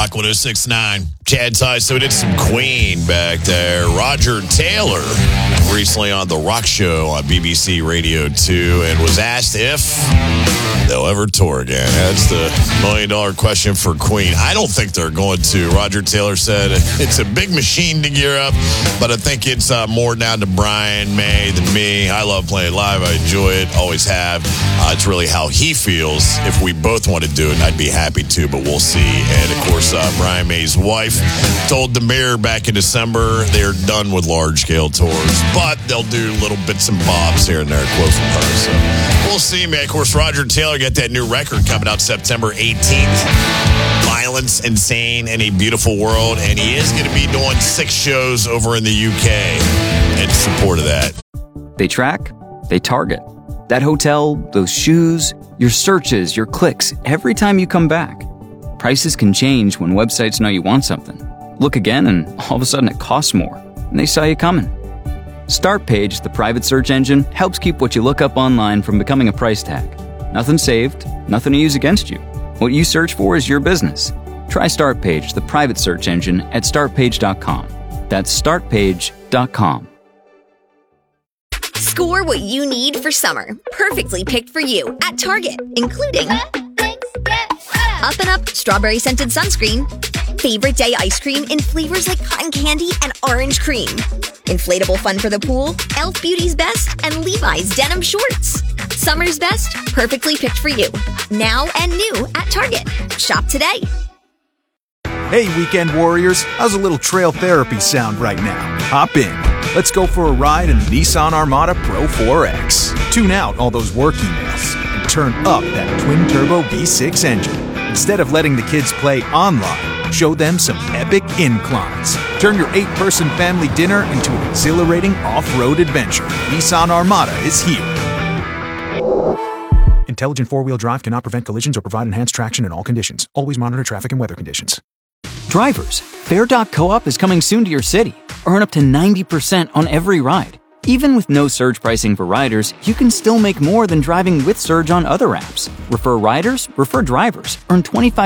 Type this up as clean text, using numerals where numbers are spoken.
Rock 106.9. Chad Ty, so we did some Queen back there. Roger Taylor recently on The Rock Show on BBC Radio 2 and was asked if they'll ever tour again. That's the million-dollar question for Queen. I don't think they're going to. Roger Taylor said it's a big machine to gear up, but I think it's more down to Brian May than me. I love playing live. I enjoy it. Always have. It's really how he feels. If we both want to do it, I'd be happy to, but we'll see. And, of course, Brian May's wife told The Mirror back in December they're done with large-scale tours, but they'll do little bits and bobs here and there, quote from her. So we'll see, man. Of course, Roger Taylor got that new record coming out September 18th. Violence, Insane, and a Beautiful World. And he is going to be doing 6 shows over in the UK in support of that. They track, they target. That hotel, those shoes, your searches, your clicks, every time you come back. Prices can change when websites know you want something. Look again and all of a sudden it costs more, and they saw you coming. Startpage, the private search engine, helps keep what you look up online from becoming a price tag. Nothing saved, nothing to use against you. What you search for is your business. Try Startpage, the private search engine, at startpage.com. That's startpage.com. Score what you need for summer. Perfectly picked for you at Target, including Up and Up Strawberry Scented Sunscreen, Favorite Day Ice Cream in flavors like cotton candy and orange cream, Inflatable Fun for the Pool, Elf Beauty's Best, and Levi's Denim Shorts. Summer's best, perfectly picked for you. Now and new at Target. Shop today. Hey, weekend warriors. How's a little trail therapy sound right now? Hop in. Let's go for a ride in the Nissan Armada Pro 4X. Tune out all those work emails and turn up that twin-turbo V6 engine. Instead of letting the kids play online, show them some epic inclines. Turn your 8-person family dinner into an exhilarating off-road adventure. Nissan Armada is here. Intelligent four-wheel drive cannot prevent collisions or provide enhanced traction in all conditions. Always monitor traffic and weather conditions. Drivers, Fare.coop is coming soon to your city. Earn up to 90% on every ride. Even with no surge pricing for riders, you can still make more than driving with surge on other apps. Refer riders, refer drivers. Earn 25